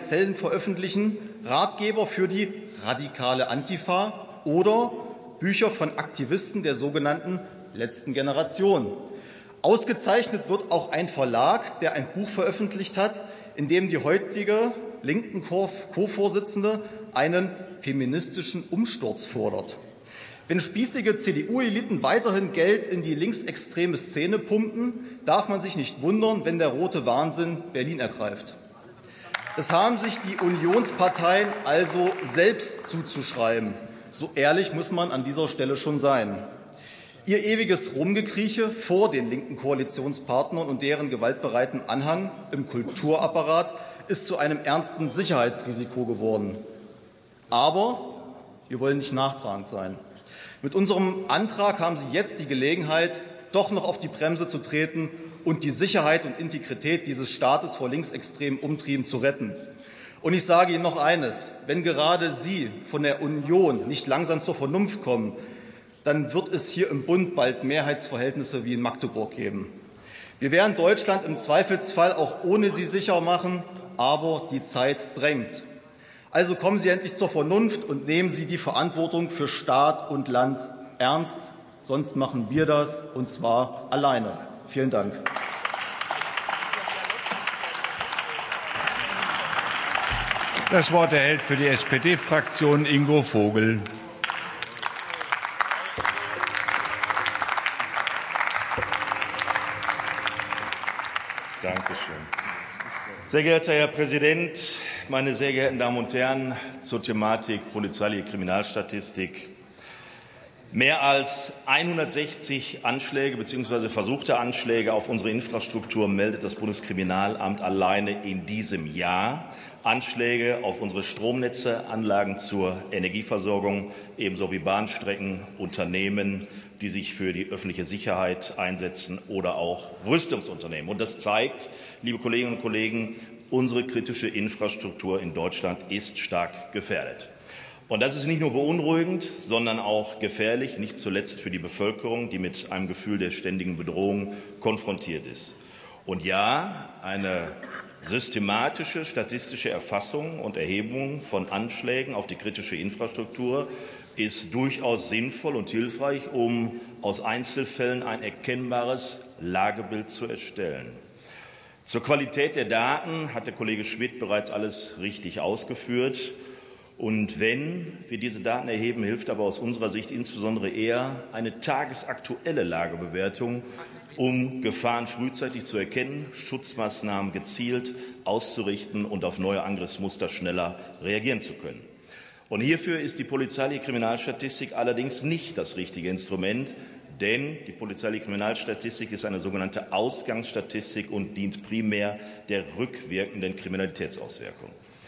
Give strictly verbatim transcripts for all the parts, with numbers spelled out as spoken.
Zellen veröffentlichen, Ratgeber für die radikale Antifa oder Bücher von Aktivisten der sogenannten letzten Generation. Ausgezeichnet wird auch ein Verlag, der ein Buch veröffentlicht hat, in dem die heutige linken Co-Vorsitzende einen feministischen Umsturz fordert. Wenn spießige C D U-Eliten weiterhin Geld in die linksextreme Szene pumpen, darf man sich nicht wundern, wenn der rote Wahnsinn Berlin ergreift. Es haben sich die Unionsparteien also selbst zuzuschreiben. So ehrlich muss man an dieser Stelle schon sein. Ihr ewiges Rumgekrieche vor den linken Koalitionspartnern und deren gewaltbereiten Anhang im Kulturapparat ist zu einem ernsten Sicherheitsrisiko geworden. Aber wir wollen nicht nachtragend sein. Mit unserem Antrag haben Sie jetzt die Gelegenheit, doch noch auf die Bremse zu treten und die Sicherheit und Integrität dieses Staates vor linksextremen Umtrieben zu retten. Und ich sage Ihnen noch eines, wenn gerade Sie von der Union nicht langsam zur Vernunft kommen, dann wird es hier im Bund bald Mehrheitsverhältnisse wie in Magdeburg geben. Wir werden Deutschland im Zweifelsfall auch ohne Sie sicher machen, aber die Zeit drängt. Also kommen Sie endlich zur Vernunft und nehmen Sie die Verantwortung für Staat und Land ernst. Sonst machen wir das, und zwar alleine. Vielen Dank. Das Wort erhält für die S P D-Fraktion Ingo Vogel. Danke schön. Sehr geehrter Herr Präsident, meine sehr geehrten Damen und Herren, zur Thematik polizeiliche Kriminalstatistik. Mehr als hundertsechzig Anschläge bzw. versuchte Anschläge auf unsere Infrastruktur meldet das Bundeskriminalamt alleine in diesem Jahr. Anschläge auf unsere Stromnetze, Anlagen zur Energieversorgung, ebenso wie Bahnstrecken, Unternehmen, die sich für die öffentliche Sicherheit einsetzen, oder auch Rüstungsunternehmen. Und das zeigt, liebe Kolleginnen und Kollegen, unsere kritische Infrastruktur in Deutschland ist stark gefährdet. Und das ist nicht nur beunruhigend, sondern auch gefährlich, nicht zuletzt für die Bevölkerung, die mit einem Gefühl der ständigen Bedrohung konfrontiert ist. Und ja, eine systematische statistische Erfassung und Erhebung von Anschlägen auf die kritische Infrastruktur ist durchaus sinnvoll und hilfreich, um aus Einzelfällen ein erkennbares Lagebild zu erstellen. Zur Qualität der Daten hat der Kollege Schmidt bereits alles richtig ausgeführt. Und wenn wir diese Daten erheben, hilft aber aus unserer Sicht insbesondere eher eine tagesaktuelle Lagebewertung, um Gefahren frühzeitig zu erkennen, Schutzmaßnahmen gezielt auszurichten und auf neue Angriffsmuster schneller reagieren zu können. Und hierfür ist die polizeiliche Kriminalstatistik allerdings nicht das richtige Instrument, denn die polizeiliche Kriminalstatistik ist eine sogenannte Ausgangsstatistik und dient primär der rückwirkenden Kriminalitätsauswirkung.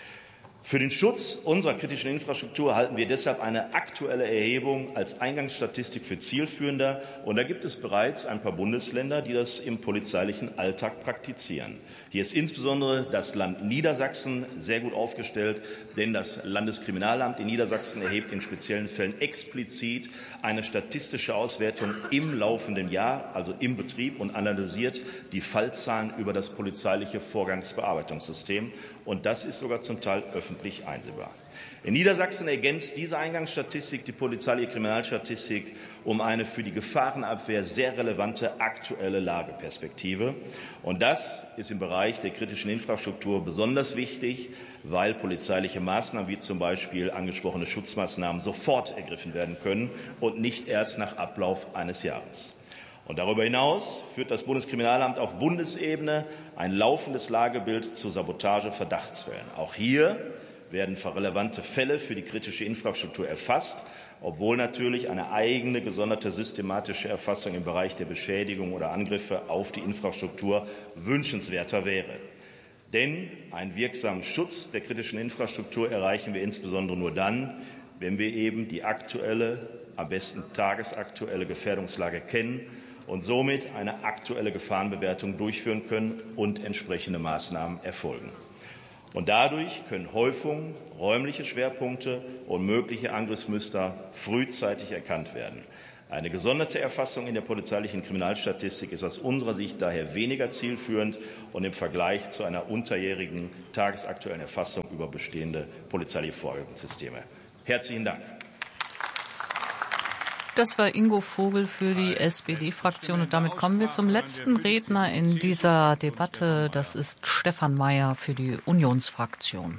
Für den Schutz unserer kritischen Infrastruktur halten wir deshalb eine aktuelle Erhebung als Eingangsstatistik für zielführender. Und da gibt es bereits ein paar Bundesländer, die das im polizeilichen Alltag praktizieren. Hier ist insbesondere das Land Niedersachsen sehr gut aufgestellt, denn das Landeskriminalamt in Niedersachsen erhebt in speziellen Fällen explizit eine statistische Auswertung im laufenden Jahr, also im Betrieb, und analysiert die Fallzahlen über das polizeiliche Vorgangsbearbeitungssystem. Und das ist sogar zum Teil öffentlich einsehbar. In Niedersachsen ergänzt diese Eingangsstatistik die polizeiliche Kriminalstatistik um eine für die Gefahrenabwehr sehr relevante aktuelle Lageperspektive. Und das ist im Bereich der kritischen Infrastruktur besonders wichtig, weil polizeiliche Maßnahmen wie zum Beispiel angesprochene Schutzmaßnahmen sofort ergriffen werden können und nicht erst nach Ablauf eines Jahres. Und darüber hinaus führt das Bundeskriminalamt auf Bundesebene ein laufendes Lagebild zu Sabotage-Verdachtsfällen. Auch hier werden relevante Fälle für die kritische Infrastruktur erfasst, obwohl natürlich eine eigene gesonderte systematische Erfassung im Bereich der Beschädigung oder Angriffe auf die Infrastruktur wünschenswerter wäre. Denn einen wirksamen Schutz der kritischen Infrastruktur erreichen wir insbesondere nur dann, wenn wir eben die aktuelle, am besten tagesaktuelle Gefährdungslage kennen und somit eine aktuelle Gefahrenbewertung durchführen können und entsprechende Maßnahmen erfolgen. Und dadurch können Häufungen, räumliche Schwerpunkte und mögliche Angriffsmuster frühzeitig erkannt werden. Eine gesonderte Erfassung in der polizeilichen Kriminalstatistik ist aus unserer Sicht daher weniger zielführend und im Vergleich zu einer unterjährigen tagesaktuellen Erfassung über bestehende polizeiliche Vorgangssysteme. Herzlichen Dank. Das war Ingo Vogel für die S P D-Fraktion. Und damit kommen wir zum letzten Redner in dieser Debatte. Das ist Stefan Mayer für die Unionsfraktion.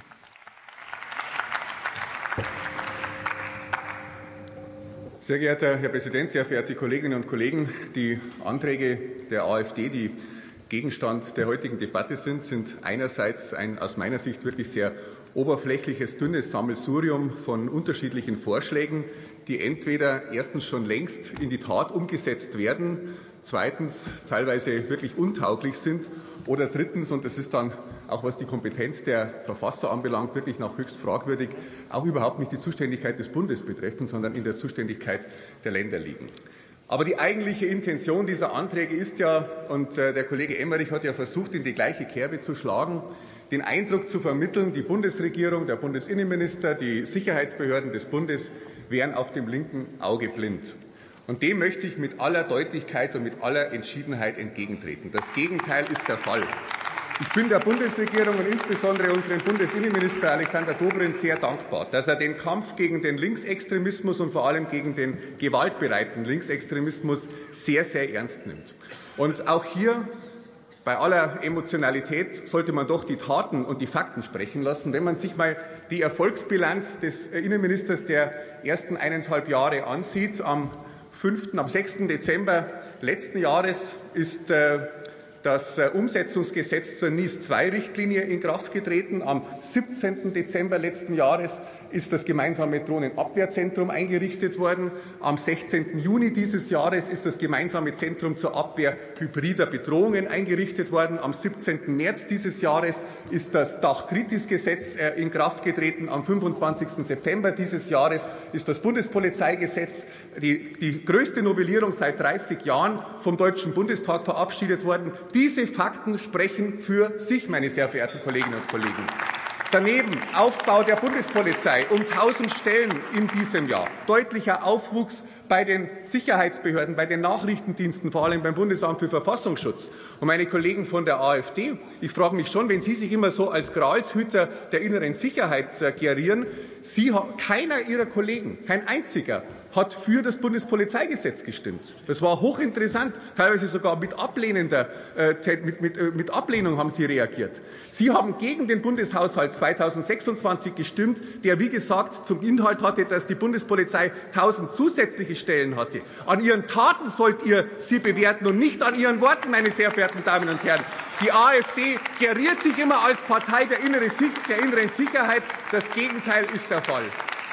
Sehr geehrter Herr Präsident, sehr verehrte Kolleginnen und Kollegen! Die Anträge der AfD, die Gegenstand der heutigen Debatte sind, sind einerseits ein aus meiner Sicht wirklich sehr oberflächliches, dünnes Sammelsurium von unterschiedlichen Vorschlägen, die entweder erstens schon längst in die Tat umgesetzt werden, zweitens teilweise wirklich untauglich sind oder drittens, und das ist dann auch was die Kompetenz der Verfasser anbelangt, wirklich noch höchst fragwürdig, auch überhaupt nicht die Zuständigkeit des Bundes betreffen, sondern in der Zuständigkeit der Länder liegen. Aber die eigentliche Intention dieser Anträge ist ja, und der Kollege Emmerich hat ja versucht, in die gleiche Kerbe zu schlagen, den Eindruck zu vermitteln, die Bundesregierung, der Bundesinnenminister, die Sicherheitsbehörden des Bundes wären auf dem linken Auge blind. Und dem möchte ich mit aller Deutlichkeit und mit aller Entschiedenheit entgegentreten. Das Gegenteil ist der Fall. Ich bin der Bundesregierung und insbesondere unserem Bundesinnenminister Alexander Dobrindt sehr dankbar, dass er den Kampf gegen den Linksextremismus und vor allem gegen den gewaltbereiten Linksextremismus sehr, sehr ernst nimmt. Und auch hier, bei aller Emotionalität, sollte man doch die Taten und die Fakten sprechen lassen. Wenn man sich mal die Erfolgsbilanz des Innenministers der ersten eineinhalb Jahre ansieht, am fünften, am sechsten Dezember letzten Jahres ist äh, das Umsetzungsgesetz zur N I S zwei Richtlinie in Kraft getreten. Am siebzehnten Dezember letzten Jahres ist das gemeinsame Drohnenabwehrzentrum eingerichtet worden. Am sechzehnten Juni dieses Jahres ist das gemeinsame Zentrum zur Abwehr hybrider Bedrohungen eingerichtet worden. Am siebzehnten März dieses Jahres ist das Dachkritis-Gesetz in Kraft getreten. Am fünfundzwanzigsten September dieses Jahres ist das Bundespolizeigesetz, die, die größte Novellierung seit dreißig Jahren, vom Deutschen Bundestag verabschiedet worden. Diese Fakten sprechen für sich, meine sehr verehrten Kolleginnen und Kollegen. Daneben Aufbau der Bundespolizei um tausend Stellen in diesem Jahr, deutlicher Aufwuchs bei den Sicherheitsbehörden, bei den Nachrichtendiensten, vor allem beim Bundesamt für Verfassungsschutz. Und meine Kollegen von der AfD, ich frage mich schon, wenn Sie sich immer so als Gralshüter der inneren Sicherheit äh, gerieren, Sie, keiner Ihrer Kollegen, kein einziger, hat für das Bundespolizeigesetz gestimmt. Das war hochinteressant, teilweise sogar mit ablehnender, äh, mit, mit, äh, mit Ablehnung haben Sie reagiert. Sie haben gegen den Bundeshaushalt zweitausendsechsundzwanzig gestimmt, der, wie gesagt, zum Inhalt hatte, dass die Bundespolizei tausend zusätzliche Stellen hatte. An Ihren Taten sollt ihr sie bewerten und nicht an Ihren Worten, meine sehr verehrten Damen und Herren. Die AfD geriert sich immer als Partei der, innere Sicht, der inneren Sicherheit. Das Gegenteil ist der Fall.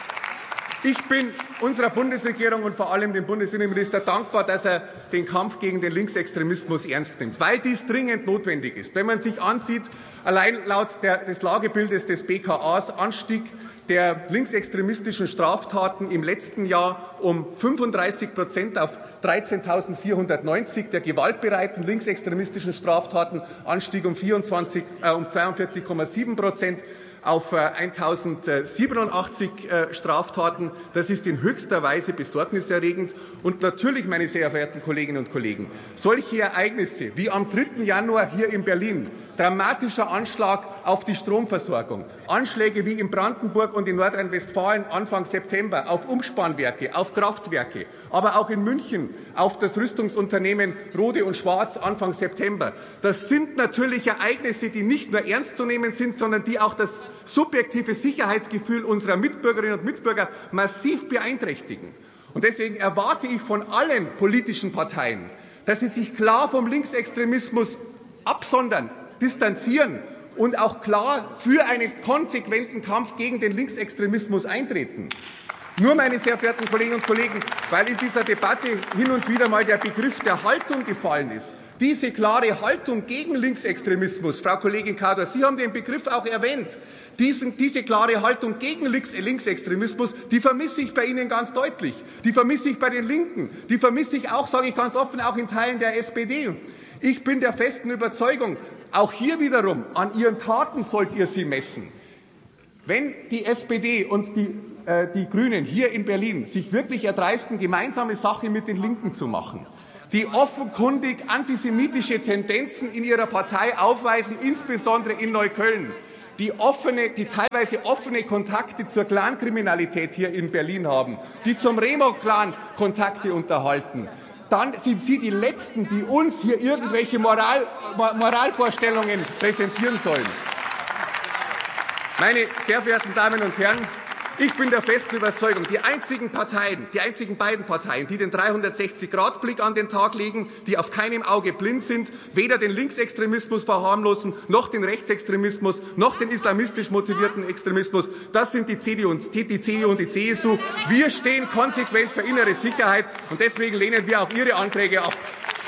Ich bin unserer Bundesregierung und vor allem dem Bundesinnenminister dankbar, dass er den Kampf gegen den Linksextremismus ernst nimmt, weil dies dringend notwendig ist. Wenn man sich ansieht, allein laut der, des Lagebildes des B K As Anstieg der linksextremistischen Straftaten im letzten Jahr um fünfunddreißig Prozent auf dreizehntausendvierhundertneunzig, der gewaltbereiten linksextremistischen Straftaten Anstieg um, vierundzwanzig, äh, um zweiundvierzig Komma sieben Prozent auf eintausendsiebenundachtzig Straftaten. Das ist in höchster Weise besorgniserregend. Und natürlich, meine sehr verehrten Kolleginnen und Kollegen, solche Ereignisse wie am dritten Januar hier in Berlin, dramatischer Anschlag auf die Stromversorgung, Anschläge wie in Brandenburg und in Nordrhein-Westfalen Anfang September auf Umspannwerke, auf Kraftwerke, aber auch in München auf das Rüstungsunternehmen Rode und Schwarz Anfang September. Das sind natürlich Ereignisse, die nicht nur ernst zu nehmen sind, sondern die auch das subjektive Sicherheitsgefühl unserer Mitbürgerinnen und Mitbürger massiv beeinträchtigen. Und deswegen erwarte ich von allen politischen Parteien, dass sie sich klar vom Linksextremismus absondern, distanzieren und auch klar für einen konsequenten Kampf gegen den Linksextremismus eintreten. Nur, meine sehr verehrten Kolleginnen und Kollegen, weil in dieser Debatte hin und wieder mal der Begriff der Haltung gefallen ist. Diese klare Haltung gegen Linksextremismus, Frau Kollegin Kader, Sie haben den Begriff auch erwähnt, Diesen, diese klare Haltung gegen Links, Linksextremismus, die vermisse ich bei Ihnen ganz deutlich. Die vermisse ich bei den Linken. Die vermisse ich auch, sage ich ganz offen, auch in Teilen der S P D. Ich bin der festen Überzeugung, auch hier wiederum, an Ihren Taten sollt ihr sie messen. Wenn die S P D und die, äh, die Grünen hier in Berlin sich wirklich erdreisten, gemeinsame Sache mit den Linken zu machen, die offenkundig antisemitische Tendenzen in ihrer Partei aufweisen, insbesondere in Neukölln, die, offene, die teilweise offene Kontakte zur Clankriminalität hier in Berlin haben, die zum Remo-Clan Kontakte unterhalten, dann sind Sie die Letzten, die uns hier irgendwelche Moral, Moralvorstellungen präsentieren sollen. Meine sehr verehrten Damen und Herren, ich bin der festen Überzeugung, die einzigen Parteien, die einzigen beiden Parteien, die den dreihundertsechzig Grad Blick an den Tag legen, die auf keinem Auge blind sind, weder den Linksextremismus verharmlosen, noch den Rechtsextremismus, noch den islamistisch motivierten Extremismus, das sind die C D U und die, C D U und die C S U. Wir stehen konsequent für innere Sicherheit und deswegen lehnen wir auch Ihre Anträge ab.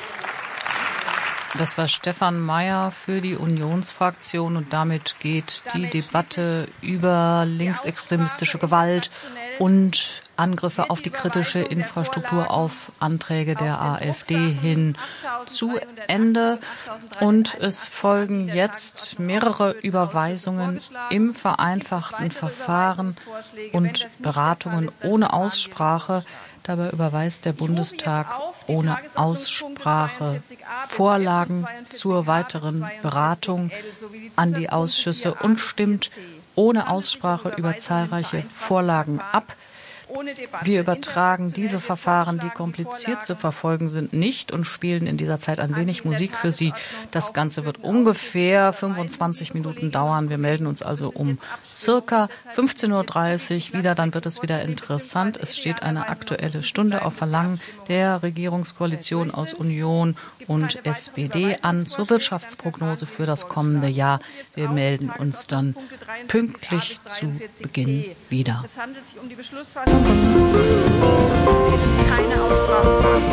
Das war Stefan Mayer für die Unionsfraktion und damit geht die Debatte über linksextremistische Gewalt und Angriffe auf die kritische Infrastruktur auf Anträge der AfD hin zu Ende. Und es folgen jetzt mehrere Überweisungen im vereinfachten Verfahren und Beratungen ohne Aussprache. Dabei überweist der Bundestag ohne Aussprache Vorlagen zur weiteren Beratung an die Ausschüsse und stimmt ohne Aussprache über zahlreiche Vorlagen ab. Wir übertragen diese Verfahren, die kompliziert zu verfolgen sind, nicht und spielen in dieser Zeit ein wenig Musik für Sie. Das Ganze wird ungefähr fünfundzwanzig Minuten dauern. Wir melden uns also um circa fünfzehn Uhr dreißig wieder. Dann wird es wieder interessant. Es steht eine Aktuelle Stunde auf Verlangen der Regierungskoalition aus Union und S P D an zur Wirtschaftsprognose für das kommende Jahr. Wir melden uns dann pünktlich zu Beginn wieder. Es handelt sich um die Beschlussfassung. Keine Aussprache.